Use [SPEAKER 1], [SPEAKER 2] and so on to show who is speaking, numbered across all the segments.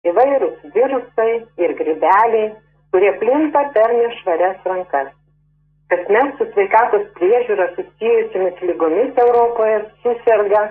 [SPEAKER 1] įvairūs virusai ir grybeliai, kurie plinta per nešvarias rankas. Kasmet su sveikatos priežiūra susijusiamis lygomis Europoje suserga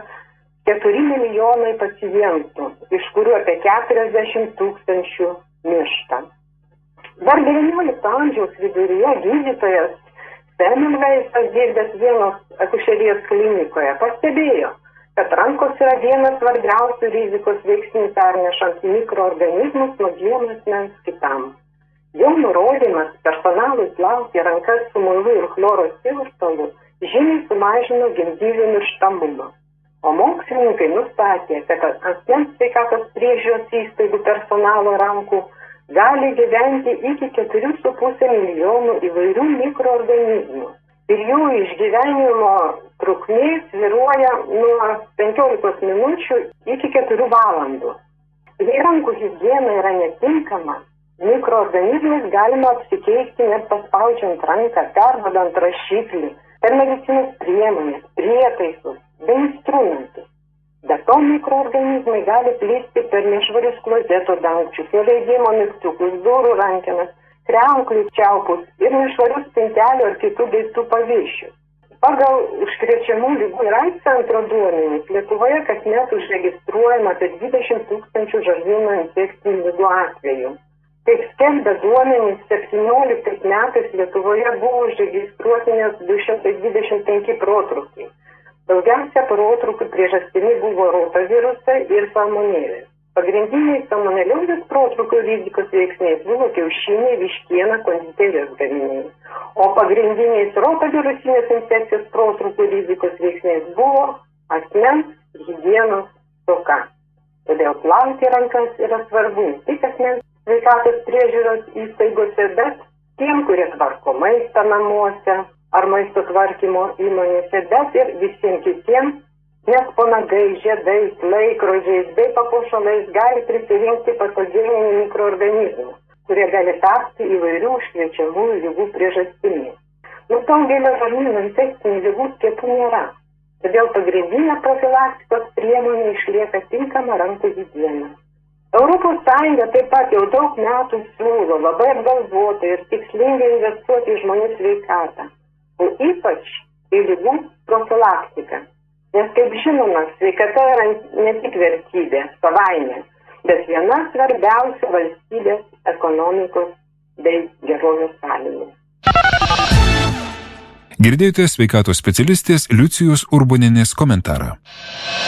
[SPEAKER 1] 4 milijonai pacientų, iš kurių apie 40 000 miršta. Dar 19 amžiaus viduryje gydytojas Semmelweisas, dirbęs vienos akušerijos klinikoje, pastebėjo, kad rankos yra vienas svarbiausių rizikos veiksnių pernešant mikroorganizmus nuo vieno asmens kitam. Jo nurodymas personalui plauti rankas su muilu ir chloro tirpalu žymiai sumažino gimdyvių mirštamumą. O mokslininkai nustatė, kad asmens sveikatos priežiūros įstaigų personalo rankų gali gyventi iki 4,5 milijonų įvairių mikroorganizmų. Ir jų išgyvenimo trukmė svyruoja nuo 15 minučių iki 4 valandų. Jei rankų higiena yra netinkama, mikroorganizmais galima apsikeisti net paspaudžiant ranką, perduodant rašiklį, per medicinos priemonės, prietaisus bei instrumentus. Be to mikroorganizmai gali plisti per nešvarius klozeto dangčius, neleidimo mygtukus, durų rankenas, kriauklių čiaupus ir nešvarius spintelių ar kitų daiktų paviršius. Pagal užkrečiamų ligų ir AIDS centro duomenis Lietuvoje kasmet užregistruojama apie 20 000 žarnyno infekcinių ligų atvejų. Kaip skelbia duomenys, 17 metais Lietuvoje buvo užregistruoti net 225 protrūkiai. Daugiausia protrūkių priežastimi buvo rotavirusai ir salmonelės. Pagrindiniai salmoneliozės protrūkių rizikos veiksniais buvo kiaušiniai, vištiena, konditerijos gaminiai. O pagrindiniais rotavirusinės infekcijos protrūkių rizikos veiksniais buvo asmens higienos stoka. Todėl plauti rankas yra svarbu ne tik asmens sveikatos priežiūros įstaigose, bet tiem, kurie tvarko maistą namuose ar maisto tvarkymo įmonėse, bet ir visiems kitiems, nes po nagais, žiedais, laikrodžiais bei papuošalais gali prisirinkti patogeninių mikroorganizmų, kurie gali tapti įvairių užkrečiamųjų ligų priežastimi. Nuo daugelio žarnyno infekcinių ligų skiepų nėra, todėl pagrindinė profilaktikos priemonė išlieka tinkama rankų higiena. Europos Sąjunga taip pat jau daug metų siūlo labai apgalvotai ir tikslingai investuoti į žmonių sveikatą, o ypač į ligų profilaktiką. Nes, kaip žinoma, sveikata yra ne tik vertybė savaime, bet viena svarbiausių valstybės ekonomikos bei gerovės sąlygų.
[SPEAKER 2] Girdėjote sveikatos specialistės Liucijos Urbonienės komentarą.